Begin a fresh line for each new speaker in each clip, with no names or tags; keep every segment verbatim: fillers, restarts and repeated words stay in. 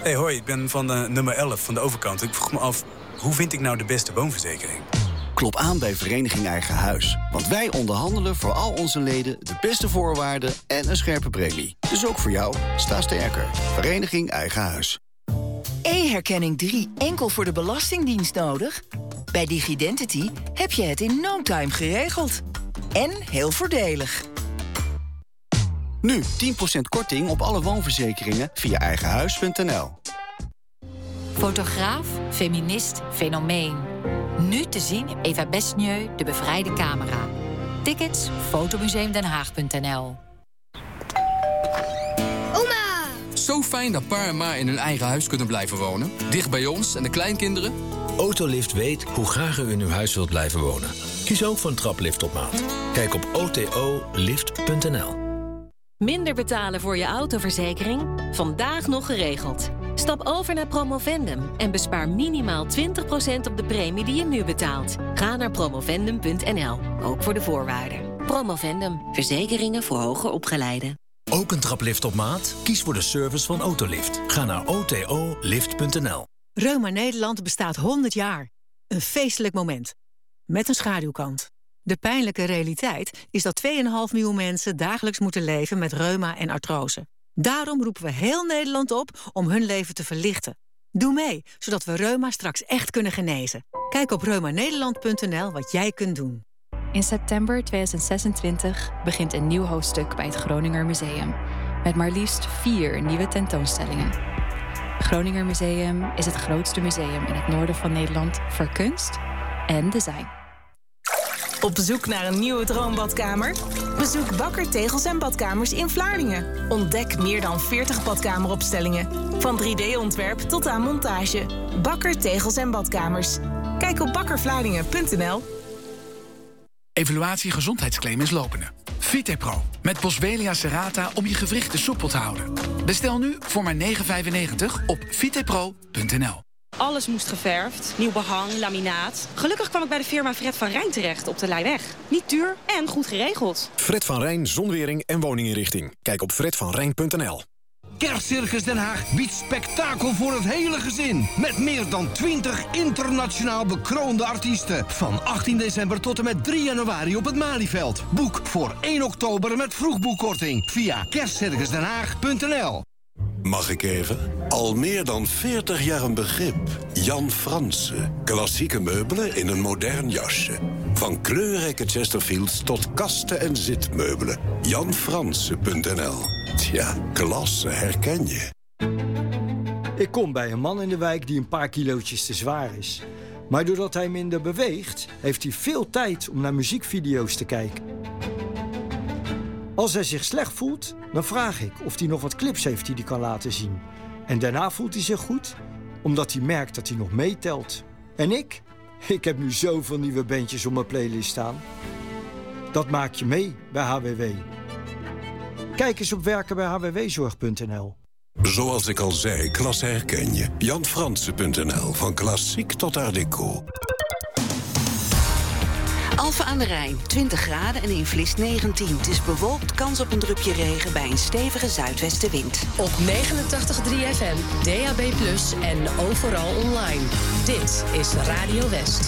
Hey, hoi, ik ben van uh, nummer elf van de overkant. Ik vroeg me af, hoe vind ik nou de beste woonverzekering?
Klop aan bij Vereniging Eigen Huis. Want wij onderhandelen voor al onze leden de beste voorwaarden en een scherpe premie. Dus ook voor jou, sta sterker. Vereniging Eigen Huis.
E-herkenning drie enkel voor de Belastingdienst nodig? Bij Digidentity heb je het in no time geregeld. En heel voordelig.
Nu tien procent korting op alle woonverzekeringen via eigenhuis punt n l.
Fotograaf, feminist, fenomeen. Nu te zien Eva Besnieu, de bevrijde camera. Tickets fotomuseumdenhaag punt n l.
Oma!
Zo fijn dat pa en ma in hun eigen huis kunnen blijven wonen. Dicht bij ons en de kleinkinderen.
Autolift weet hoe graag u in uw huis wilt blijven wonen. Kies ook voor een traplift op maat. Kijk op o t o lift punt n l.
Minder betalen voor je autoverzekering? Vandaag nog geregeld. Stap over naar Promovendum en bespaar minimaal twintig procent op de premie die je nu betaalt. Ga naar promovendum punt n l, ook voor de voorwaarden. Promovendum, verzekeringen voor hoger opgeleiden.
Ook een traplift op maat? Kies voor de service van Autolift. Ga naar o t o lift punt n l.
Reuma Nederland bestaat honderd jaar. Een feestelijk moment. Met een schaduwkant. De pijnlijke realiteit is dat twee komma vijf miljoen mensen dagelijks moeten leven met reuma en artrose. Daarom roepen we heel Nederland op om hun leven te verlichten. Doe mee, zodat we reuma straks echt kunnen genezen. Kijk op reuma nederland punt n l wat jij kunt doen.
In september tweeduizend zesentwintig begint een nieuw hoofdstuk bij het Groninger Museum. Met maar liefst vier nieuwe tentoonstellingen. Het Groninger Museum is het grootste museum in het noorden van Nederland voor kunst en design.
Op zoek naar een nieuwe droombadkamer? Bezoek Bakker Tegels en Badkamers in Vlaardingen. Ontdek meer dan veertig badkameropstellingen. Van drie D-ontwerp tot aan montage. Bakker Tegels en Badkamers. Kijk op bakker vlaardingen punt n l.
Evaluatie gezondheidsclaim is lopende. Vitepro met Boswellia serrata om je gewrichten soepel te houden. Bestel nu voor maar negen vijfennegentig op vitepro punt n l.
Alles moest geverfd, nieuw behang, laminaat. Gelukkig kwam ik bij de firma Fred van Rijn terecht op de Leijweg. Niet duur en goed geregeld.
Fred van Rijn, zonwering en woninginrichting. Kijk op fred van rijn punt n l.
Kerstcircus Den Haag biedt spektakel voor het hele gezin. Met meer dan twintig internationaal bekroonde artiesten. Van achttien december tot en met drie januari op het Malieveld. Boek voor één oktober met vroegboekkorting via kerstcircus den haag punt n l.
Mag ik even? Al meer dan veertig jaar een begrip. Jan Fransen. Klassieke meubelen in een modern jasje. Van kleurrijke Chesterfields tot kasten en zitmeubelen. jan fransen punt n l. Tja, klasse herken je.
Ik kom bij een man in de wijk die een paar kilootjes te zwaar is. Maar doordat hij minder beweegt, heeft hij veel tijd om naar muziekvideo's te kijken. Als hij zich slecht voelt, dan vraag ik of hij nog wat clips heeft die hij kan laten zien. En daarna voelt hij zich goed, omdat hij merkt dat hij nog meetelt. En ik? Ik heb nu zoveel nieuwe bandjes op mijn playlist staan. Dat maak je mee bij H W W. Kijk eens op werken bij h w w zorg punt n l.
Zoals ik al zei, klasse herken je. jan fransen punt n l, van klassiek tot art deco.
Alphen aan de Rijn, twintig graden en in Vlist negentien. Het is bewolkt, kans op een drupje regen bij een stevige zuidwestenwind.
Op negenentachtig komma drie F M, D A B plus, en overal online. Dit is Radio West.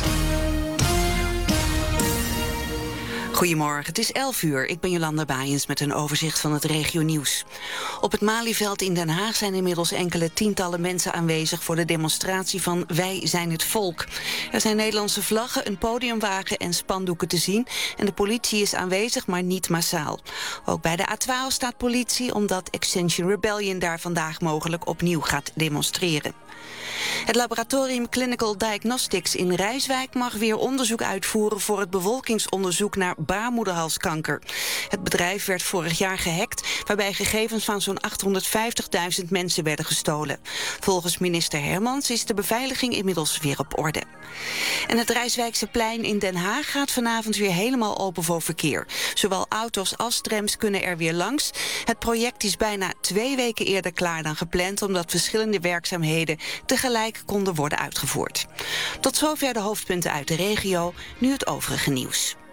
Goedemorgen, het is elf uur. Ik ben Jolanda Baaiens met een overzicht van het regionieuws. Op het Malieveld in Den Haag zijn inmiddels enkele tientallen mensen aanwezig voor de demonstratie van Wij zijn het volk. Er zijn Nederlandse vlaggen, een podiumwagen en spandoeken te zien. En de politie is aanwezig, maar niet massaal. Ook bij de A twaalf staat politie, omdat Extinction Rebellion daar vandaag mogelijk opnieuw gaat demonstreren. Het laboratorium Clinical Diagnostics in Rijswijk mag weer onderzoek uitvoeren voor het bevolkingsonderzoek naar baarmoederhalskanker. Het bedrijf werd vorig jaar gehackt, waarbij gegevens van zo'n achthonderdvijftigduizend mensen werden gestolen. Volgens minister Hermans is de beveiliging inmiddels weer op orde. En het Rijswijkse plein in Den Haag gaat vanavond weer helemaal open voor verkeer. Zowel auto's als trams kunnen er weer langs. Het project is bijna twee weken eerder klaar dan gepland, omdat verschillende werkzaamheden tegelijk konden worden uitgevoerd. Tot zover de hoofdpunten uit de regio, nu het overige nieuws.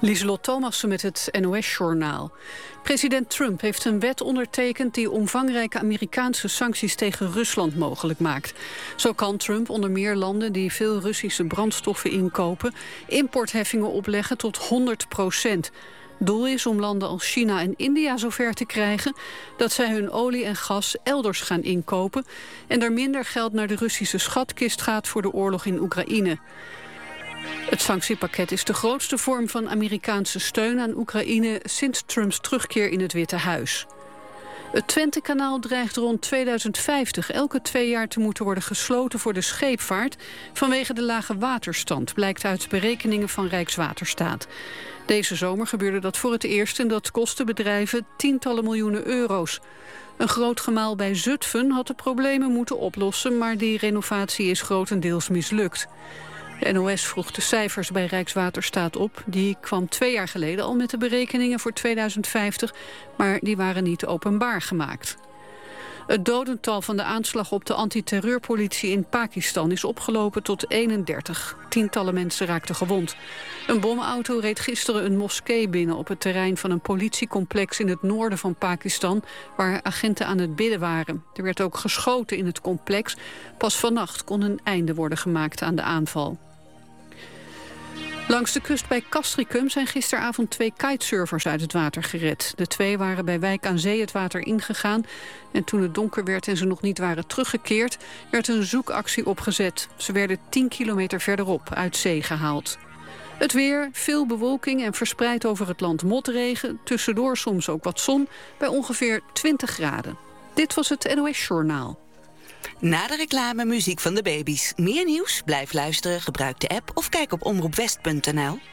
Lieselot Thomassen met het N O S-journaal. President Trump heeft een wet ondertekend die omvangrijke Amerikaanse sancties tegen Rusland mogelijk maakt. Zo kan Trump onder meer landen die veel Russische brandstoffen inkopen importheffingen opleggen tot honderd procent. Doel is om landen als China en India zover te krijgen dat zij hun olie en gas elders gaan inkopen en er minder geld naar de Russische schatkist gaat voor de oorlog in Oekraïne. Het sanctiepakket is de grootste vorm van Amerikaanse steun aan Oekraïne sinds Trumps terugkeer in het Witte Huis. Het Twentekanaal dreigt rond tweeduizend vijftig elke twee jaar te moeten worden gesloten voor de scheepvaart vanwege de lage waterstand, blijkt uit berekeningen van Rijkswaterstaat. Deze zomer gebeurde dat voor het eerst en dat kostte bedrijven tientallen miljoenen euro's. Een groot gemaal bij Zutphen had de problemen moeten oplossen, maar die renovatie is grotendeels mislukt. De N O S vroeg de cijfers bij Rijkswaterstaat op. Die kwam twee jaar geleden al met de berekeningen voor tweeduizend vijftig... maar die waren niet openbaar gemaakt. Het dodental van de aanslag op de antiterreurpolitie in Pakistan is opgelopen tot eenendertig. Tientallen mensen raakten gewond. Een bomauto reed gisteren een moskee binnen op het terrein van een politiecomplex in het noorden van Pakistan, waar agenten aan het bidden waren. Er werd ook geschoten in het complex. Pas vannacht kon een einde worden gemaakt aan de aanval. Langs de kust bij Castricum zijn gisteravond twee kitesurfers uit het water gered. De twee waren bij Wijk aan Zee het water ingegaan. En toen het donker werd en ze nog niet waren teruggekeerd, werd een zoekactie opgezet. Ze werden tien kilometer verderop uit zee gehaald. Het weer, veel bewolking en verspreid over het land motregen. Tussendoor soms ook wat zon bij ongeveer twintig graden. Dit was het N O S-journaal.
Na de reclame muziek van de baby's. Meer nieuws? Blijf luisteren, gebruik de app of kijk op omroepwest punt n l.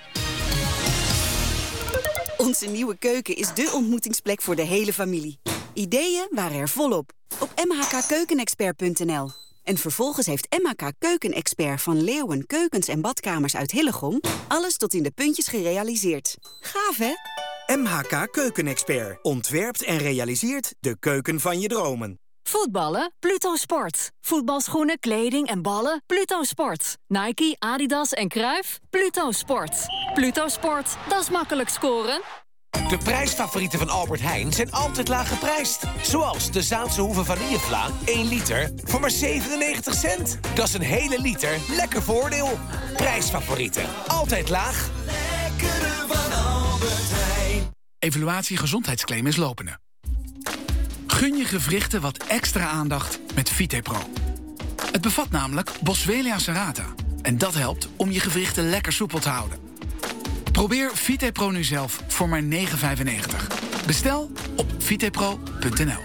Onze nieuwe keuken is dé ontmoetingsplek voor de hele familie. Ideeën waren er volop op m h k keukenexpert punt n l. En vervolgens heeft M H K Keukenexpert van Leeuwen Keukens en Badkamers uit Hillegom alles tot in de puntjes gerealiseerd. Gaaf, hè?
M H K Keukenexpert ontwerpt en realiseert de keuken van je dromen.
Voetballen? Pluto Sport. Voetbalschoenen, kleding en ballen? Pluto Sport. Nike, Adidas en Cruijff? Pluto Sport. Pluto Sport, dat is makkelijk scoren.
De prijsfavorieten van Albert Heijn zijn altijd laag geprijsd. Zoals de Zaanse Hoeve Vanillevla, één liter, voor maar zevenennegentig cent. Dat is een hele liter, lekker voordeel. Prijsfavorieten, altijd laag.
Lekkere van Albert Heijn. Evaluatie gezondheidsclaim is lopende. Gun je gewrichten wat extra aandacht met VitePro. Het bevat namelijk Boswellia serrata. En dat helpt om je gewrichten lekker soepel te houden. Probeer VitePro nu zelf voor maar negen vijfennegentig. Bestel op vitepro punt n l.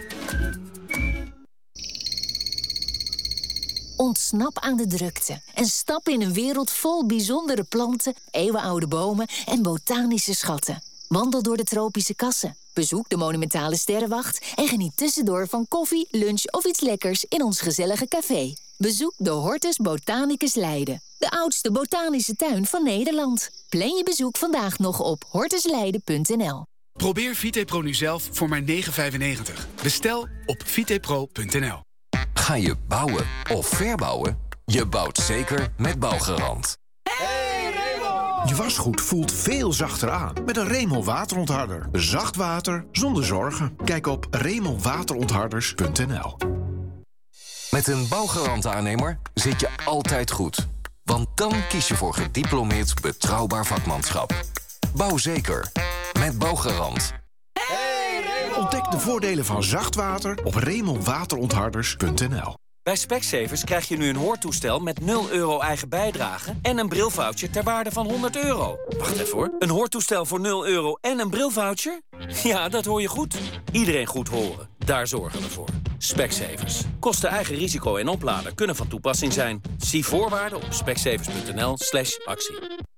Ontsnap aan de drukte en stap in een wereld vol bijzondere planten, eeuwenoude bomen en botanische schatten. Wandel door de tropische kassen, bezoek de monumentale sterrenwacht en geniet tussendoor van koffie, lunch of iets lekkers in ons gezellige café. Bezoek de Hortus Botanicus Leiden, de oudste botanische tuin van Nederland. Plan je bezoek vandaag nog op hortusleiden punt n l.
Probeer VitePro nu zelf voor maar negen vijfennegentig. Bestel op vitepro punt n l.
Ga je bouwen of verbouwen? Je bouwt zeker met Bouwgarant.
Je wasgoed voelt veel zachter aan met een Remel waterontharder. Zacht water zonder zorgen. Kijk op remel waterontharders punt n l.
Met een Bouwgarant-aannemer zit je altijd goed. Want dan kies je voor gediplomeerd betrouwbaar vakmanschap. Bouw zeker met Bouwgarant.
Ontdek de voordelen van zacht water op remel waterontharders punt n l.
Bij Specsavers krijg je nu een hoortoestel met nul euro eigen bijdrage en een brilvoucher ter waarde van honderd euro. Wacht even hoor. Een hoortoestel voor nul euro en een brilvoucher? Ja, dat hoor je goed. Iedereen goed horen. Daar zorgen we voor. Specsavers. Kosten eigen risico en oplader kunnen van toepassing zijn. Zie voorwaarden op specsavers punt n l slash actie.